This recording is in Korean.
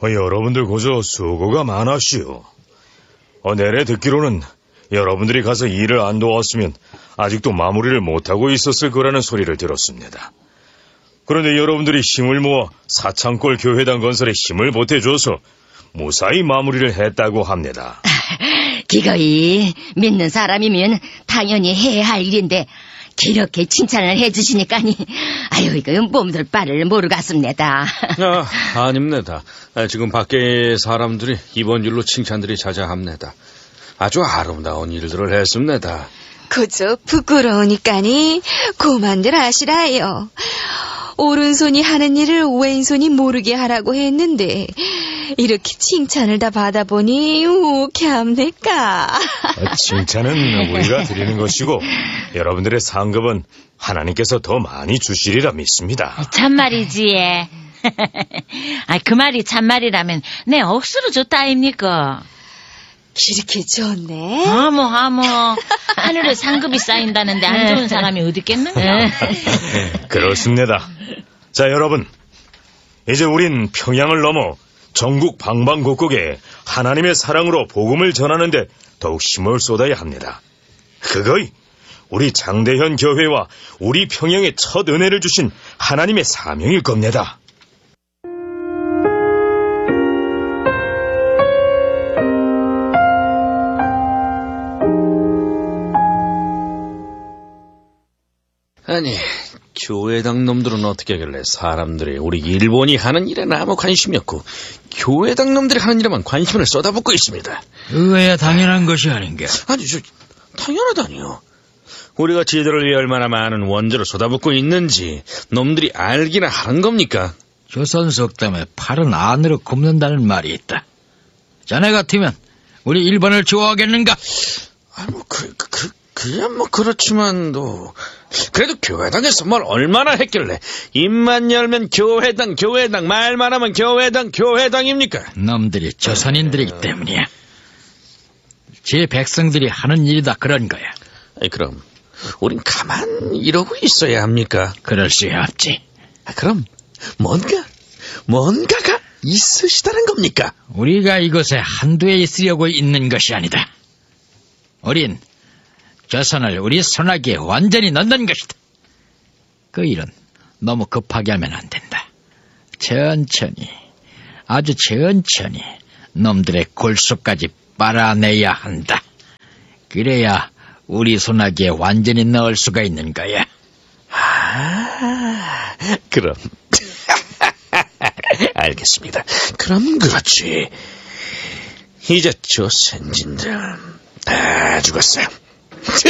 여러분들 고저 수고가 많았시오. 내래 듣기로는 여러분들이 가서 일을 안 도왔으면 아직도 마무리를 못하고 있었을 거라는 소리를 들었습니다. 그런데 여러분들이 힘을 모아 사창골 교회당 건설에 힘을 보태줘서 무사히 마무리를 했다고 합니다. 기꺼이 믿는 사람이면 당연히 해야 할 일인데 그렇게 칭찬을 해주시니까니 아유 이거 몸둘 바를 모르겠습니다. 아닙니다. 지금 밖에 사람들이 이번 일로 칭찬들이 자자합니다. 아주 아름다운 일들을 했습니다. 그저 부끄러우니까니 고만들 하시라요. 오른손이 하는 일을 왼손이 모르게 하라고 했는데 이렇게 칭찬을 다 받아보니 욱합니까? 칭찬은 우리가 드리는 것이고 여러분들의 상급은 하나님께서 더 많이 주시리라 믿습니다. 참말이지. 그 말이 참말이라면 내 억수로 좋다 아닙니까? 그렇게 좋네. 어머 하늘에 상급이 쌓인다는데 안 좋은 사람이 어디 있겠느냐. 그렇습니다. 자 여러분, 이제 우린 평양을 넘어 전국 방방곡곡에 하나님의 사랑으로 복음을 전하는데 더욱 힘을 쏟아야 합니다. 그거이 우리 장대현 교회와 우리 평양에 첫 은혜를 주신 하나님의 사명일 겁니다. 아니, 교회당 놈들은 어떻게 하길래 사람들이 우리 일본이 하는 일에는 아무 관심이 없고 교회당 놈들이 하는 일에만 관심을 쏟아붓고 있습니다. 의외야 당연한 것이 아닌가? 아니, 당연하다니요. 우리가 제도를 위해 얼마나 많은 원조를 쏟아붓고 있는지 놈들이 알기나 하는 겁니까? 조선 속담에 팔은 안으로 굽는다는 말이 있다. 자네 같으면 우리 일본을 좋아하겠는가? 그야 그렇지만도 그래도 교회당에서 뭘 얼마나 했길래 입만 열면 교회당 말만 하면 교회당입니까? 놈들이 조선인들이기 때문이야. 제 백성들이 하는 일이다 그런 거야. 그럼 우린 가만 이러고 있어야 합니까? 그럴 수 없지. 그럼 뭔가가 있으시다는 겁니까? 우리가 이곳에 한두에 있으려고 있는 것이 아니다. 우린 조선을 우리 손아귀에 완전히 넣는 것이다. 그 일은 너무 급하게 하면 안 된다. 천천히, 아주 천천히 놈들의 골수까지 빨아내야 한다. 그래야 우리 손아귀에 완전히 넣을 수가 있는 거야. 그럼 알겠습니다. 그럼 그렇지. 이제 조선진들 다 죽었어요.